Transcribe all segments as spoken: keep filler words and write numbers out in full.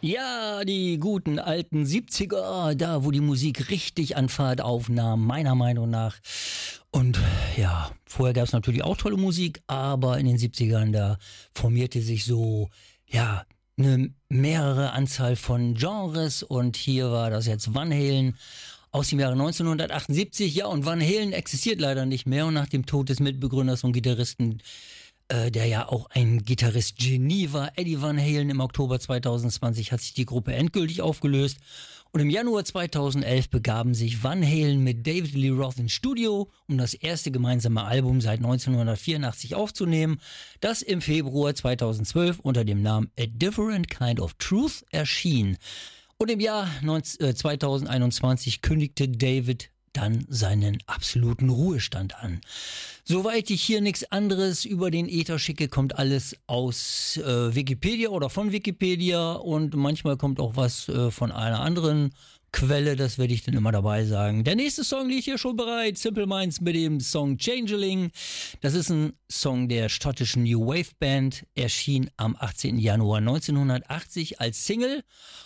Ja, die guten alten siebziger, da wo die Musik richtig an Fahrt aufnahm, meiner Meinung nach. Und ja, vorher gab es natürlich auch tolle Musik, aber in den siebzigern, da formierte sich so, ja, eine mehrere Anzahl von Genres und hier war das jetzt Van Halen aus dem Jahre neunzehnhundertachtundsiebzig. Ja, und Van Halen existiert leider nicht mehr und nach dem Tod des Mitbegründers und Gitarristen, äh, der ja auch ein Gitarrist-Genie war, Eddie Van Halen, im Oktober zweitausendzwanzig hat sich die Gruppe endgültig aufgelöst. Und im Januar zweitausendelf begaben sich Van Halen mit David Lee Roth ins Studio, um das erste gemeinsame Album seit neunzehnhundertvierundachtzig aufzunehmen, das im Februar zweitausendzwölf unter dem Namen A Different Kind of Truth erschien. Und im Jahr zweitausendeinundzwanzig kündigte David dann seinen absoluten Ruhestand an. Soweit ich hier nichts anderes über den Äther schicke, kommt alles aus äh, Wikipedia oder von Wikipedia und manchmal kommt auch was äh, von einer anderen Quelle, das werde ich dann immer dabei sagen. Der nächste Song liegt hier schon bereit, Simple Minds mit dem Song Changeling. Das ist ein Song der schottischen New Wave Band, erschien am achtzehnten Januar neunzehnhundertachtzig als Single.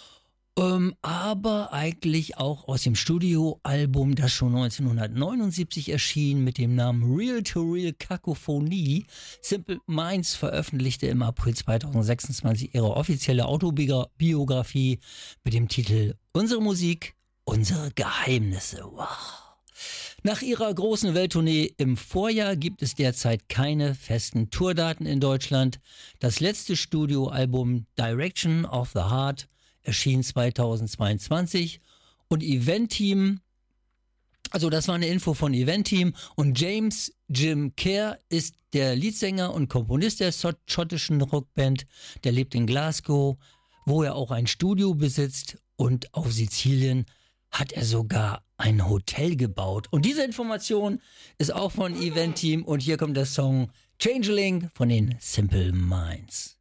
Ähm, aber eigentlich auch aus dem Studioalbum, das schon neunzehnhundertneunundsiebzig erschien mit dem Namen Real to Real Kakophonie. Simple Minds veröffentlichte im April zweitausendsechsundzwanzig ihre offizielle Autobiografie mit dem Titel Unsere Musik, unsere Geheimnisse. Wow. Nach ihrer großen Welttournee im Vorjahr gibt es derzeit keine festen Tourdaten in Deutschland. Das letzte Studioalbum Direction of the Heart erschien zweitausendzweiundzwanzig und Event-Team, also das war eine Info von Event-Team, und James Jim Kerr ist der Leadsänger und Komponist der schottischen Rockband, der lebt in Glasgow, wo er auch ein Studio besitzt, und auf Sizilien hat er sogar ein Hotel gebaut. Und diese Information ist auch von Event-Team und hier kommt der Song Changeling von den Simple Minds.